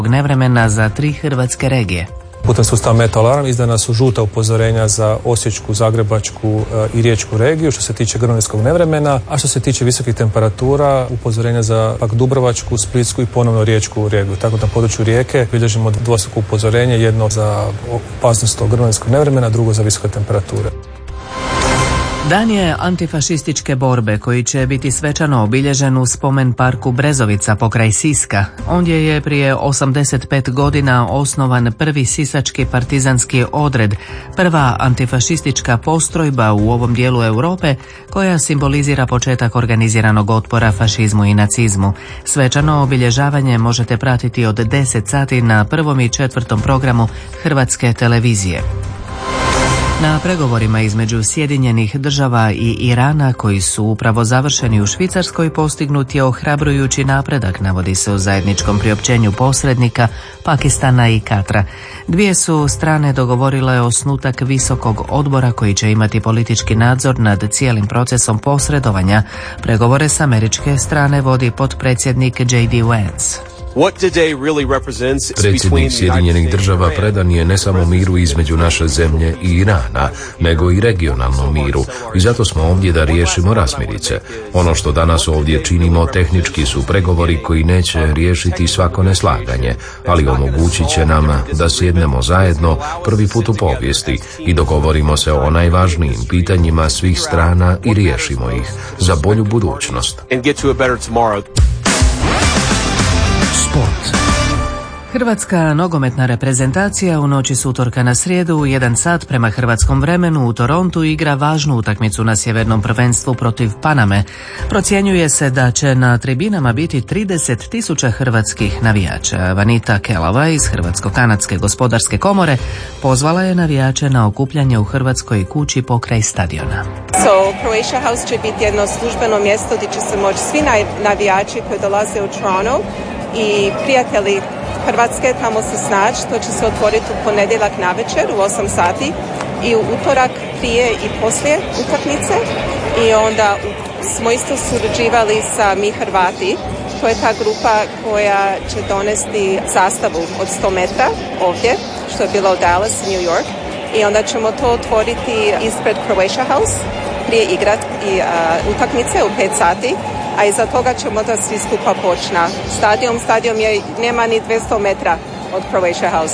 nevremena za 3 hrvatske regije. Putem sustava Meteo-alarm izdana su žuta upozorenja za Osječku, Zagrebačku i Riječku regiju što se tiče gruntovskog nevremena, a što se tiče visokih temperatura upozorenja za pak Dubrovačku, Splitsku i ponovno Riječku regiju. Tako da na području Rijeke bilježimo dvostruko upozorenje, jedno za opasnost od gruntovskog nevremena, drugo za visoke temperature. Dan je antifašističke borbe koji će biti svečano obilježen u spomen parku Brezovica pokraj Siska. Ondje je prije 85 godina osnovan prvi sisački partizanski odred, prva antifašistička postrojba u ovom dijelu Europe koja simbolizira početak organiziranog otpora fašizmu i nacizmu. Svečano obilježavanje možete pratiti od 10 sati na 1. i 4. programu Hrvatske televizije. Na pregovorima između Sjedinjenih država i Irana, koji su upravo završeni u Švicarskoj, postignut je ohrabrujući napredak, navodi se u zajedničkom priopćenju posrednika Pakistana i Katra. Dvije su strane dogovorile osnutak visokog odbora koji će imati politički nadzor nad cijelim procesom posredovanja. Pregovore s američke strane vodi potpredsjednik J.D. Vance. Predsjednik Sjedinjenih država predan je ne samo miru između naše zemlje i Irana, nego i regionalnom miru. I zato smo ovdje da riješimo razmirice. Ono što danas ovdje činimo tehnički su pregovori koji neće riješiti svako neslaganje, ali omogućit će nam da sjednemo zajedno prvi put u povijesti i dogovorimo se o najvažnijim pitanjima svih strana i riješimo ih za bolju budućnost. Sport. Hrvatska nogometna reprezentacija u noći s utorka na srijedu u 1 sat prema hrvatskom vremenu u Torontu igra važnu utakmicu na sjevernom prvenstvu protiv Paname. Procjenjuje se da će na tribinama biti 30.000 hrvatskih navijača. Vanita Kelava iz Hrvatsko-kanadske gospodarske komore pozvala je navijače na okupljanje u Hrvatskoj kući pokraj stadiona. Croatia House će biti jedno službeno mjesto gdje će se moći svi navijači koji dolaze u Toronto i prijatelji Hrvatske tamo se snaći. To će se otvoriti u ponedjeljak navečer u 8 sati i u utorak prije i poslije utakmice. I onda smo isto surađivali sa Mi Hrvati. To je ta grupa koja će donesti zastavu od 100 metra ovdje, što je bilo u Dallas, New York. I onda ćemo to otvoriti ispred Croatia House prije igrat i utakmice u 5 sati. A iza toga ćemo da svi skupa poći na stadion. Stadion nema ni 200 metra od Croatia House.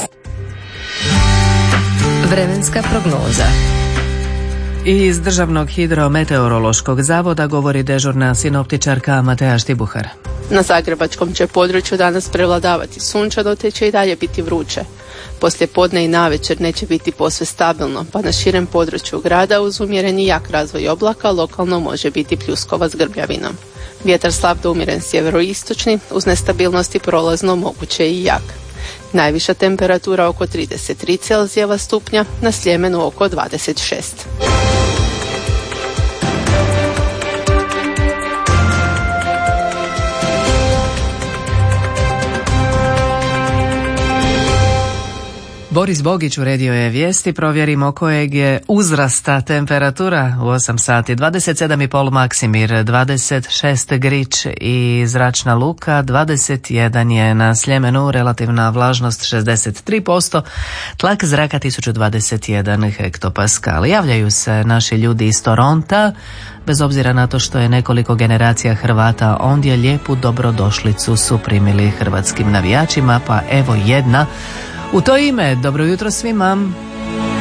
Vremenska prognoza. Iz Državnog hidrometeorološkog zavoda govori dežurna sinoptičarka Mateja Štibuhar. Na zagrebačkom će području danas prevladavati sunčano, te će i dalje biti vruće. Poslije podne i navečer neće biti posve stabilno, pa na širem području grada uz umjereni jak razvoj oblaka lokalno može biti pljuskova s grmljavinom. Vjetar slab do umjeren sjeveroistočni, uz nestabilnosti prolazno moguće i jak. Najviša temperatura oko 33 Celzijeva stupnja, na Sljemenu oko 26. Boris Bogić uredio je vijesti, provjerimo kojeg je uzrasta temperatura u 8 sati. 27,5 Maksimir, 26 Grič i Zračna luka, 21 je na Sljemenu, relativna vlažnost 63%, tlak zraka 1021 hektopaskal. Javljaju se naši ljudi iz Toronta, bez obzira na to što je nekoliko generacija Hrvata ondje, lijepu dobrodošlicu su primili hrvatskim navijačima, pa evo jedna. U to ime, dobro jutro svima.